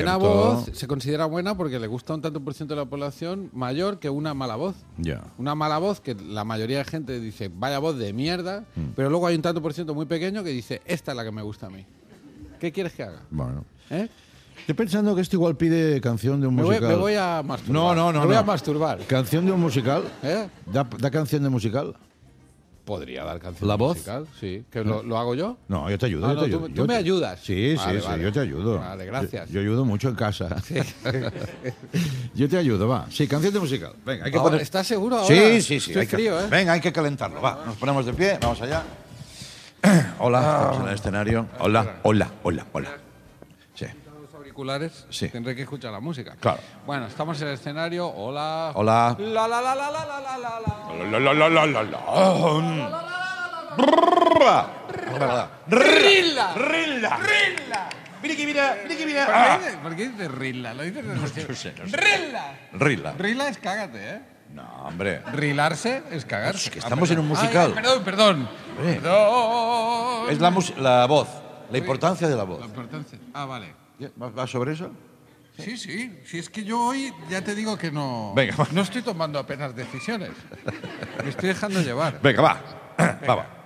Una voz se considera buena porque le gusta un tanto por ciento de la población mayor que una mala voz. Ya. Una mala voz que la mayoría de gente dice, vaya voz de mierda, pero luego hay un tanto por ciento muy pequeño que dice, esta es la que me gusta a mí. ¿Qué quieres que haga? Bueno. ¿Eh? Estoy pensando que esto igual pide canción de un musical. Me voy a masturbar. No. Me voy a masturbar. ¿Canción de un musical? ¿Eh? ¿Da canción de musical? Podría dar canción ¿La voz? musical, sí. ¿Que lo hago yo? No, yo te ayudo. Ah, yo te no, ayudo. tú me ayudas. Sí, Vale, sí, vale. yo te ayudo. Vale, gracias. Yo ayudo mucho en casa. Yo te ayudo, va. Sí, canción de musical. Venga, hay que Ahora, poner... ¿estás seguro ahora? Sí. Estoy hay que- frío, ¿eh? Venga, hay que calentarlo, va. Nos ponemos de pie, vamos allá. Hola, estamos en el escenario. Hola. Sí. Los auriculares, Sí. tendré que escuchar la música. Claro. Bueno, estamos en el escenario. Hola. Hola. ¡Rilla! Rilla. Mira que mira. ¿Por qué dices Rilla? Lo dices no sé. ¡Rilla! Rilla. Rilla es cágate, ¿eh? No, hombre. Rilarse es cagarse. Es que estamos en un musical. Ay, perdón. Eh. Perdón. Es la voz, la importancia de la voz. La importancia. Ah, vale. ¿Va sobre eso? Sí. Si es que yo hoy ya te digo que no. Venga, va. No estoy tomando apenas decisiones. Me estoy dejando llevar. Venga, va.